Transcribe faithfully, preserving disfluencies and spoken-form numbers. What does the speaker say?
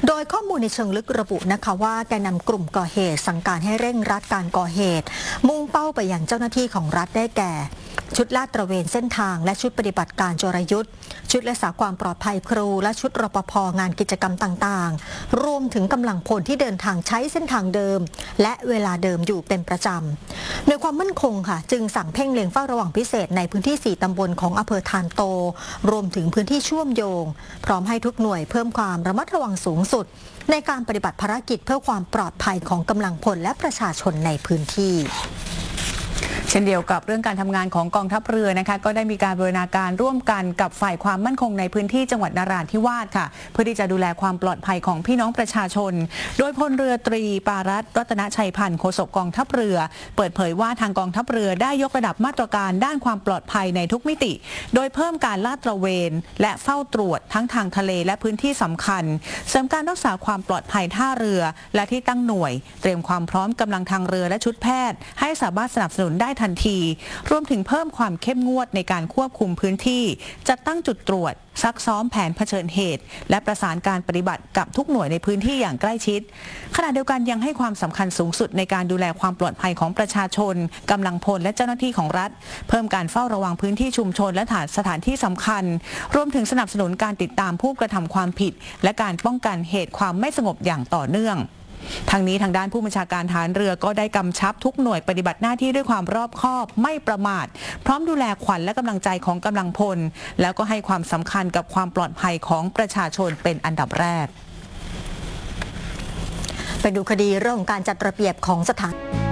โดยข้อมูลในเชิงลึกระบุนะคะว่าแกนนำกลุ่มก่อเหตุสั่งการให้เร่งรัดการก่อเหตุมุ่งเป้าไปยังเจ้าหน้าที่ของรัฐได้แก่ชุดลาดตระเวนเส้นทางและชุดปฏิบัติการจรยุทธ์ชุดรักษาความปลอดภัยครูและชุดรปภงานกิจกรรมต่างๆรวมถึงกำลังพลที่เดินทางใช้เส้นทางเดิมและเวลาเดิมอยู่เป็นประจำโดยความมั่นคงค่ะจึงสั่งเพ่งเล็งเฝ้าระวังพิเศษในพื้นที่สี่ตำบลของอำเภอธารโตรวมถึงพื้นที่เชื่อมโยงพร้อมให้ทุกหน่วยเพิ่มความระมัดระวังสูงสุดในการปฏิบัติภารกิจเพื่อความปลอดภัยของกำลังพลและประชาชนในพื้นที่เช่นเดียวกับเรื่องการทำงานของกองทัพเรือนะคะก็ได้มีการบูรณาการร่วมกันกับฝ่ายความมั่นคงในพื้นที่จังหวัดนราธิวาสค่ะเพื่อที่จะดูแลความปลอดภัยของพี่น้องประชาชนโดยพลเรือตรีปารัตน์รัตนชัยพันธ์โฆษกกองทัพเรือเปิดเผยว่าทางกองทัพเรือได้ยกระดับมาตรการด้านความปลอดภัยในทุกมิติโดยเพิ่มการลาดตระเวนและเฝ้าตรวจทั้งทางทะเลและพื้นที่สำคัญเสริมการรักษาความปลอดภัยท่าเรือและที่ตั้งหน่วยเตรียมความพร้อมกำลังทางเรือและชุดแพทย์ให้สามารถสนับสนุนได้ทันทีรวมถึงเพิ่มความเข้มงวดในการควบคุมพื้นที่จัดตั้งจุดตรวจซักซ้อมแผนเผชิญเหตุและประสานการปฏิบัติกับทุกหน่วยในพื้นที่อย่างใกล้ชิดขณะเดียวกันยังให้ความสำคัญสูงสุดในการดูแลความปลอดภัยของประชาชนกำลังพลและเจ้าหน้าที่ของรัฐเพิ่มการเฝ้าระวังพื้นที่ชุมชนและฐานสถานที่สำคัญรวมถึงสนับสนุนการติดตามผู้กระทำความผิดและการป้องกันเหตุความไม่สงบอย่างต่อเนื่องทางนี้ทางด้านผู้บัญชาการทหารเรือก็ได้กำชับทุกหน่วยปฏิบัติหน้าที่ด้วยความรอบคอบไม่ประมาทพร้อมดูแลขวัญและกำลังใจของกำลังพลแล้วก็ให้ความสำคัญกับความปลอดภัยของประชาชนเป็นอันดับแรกไปดูคดีเรื่องของการจัดระเบียบของสถาน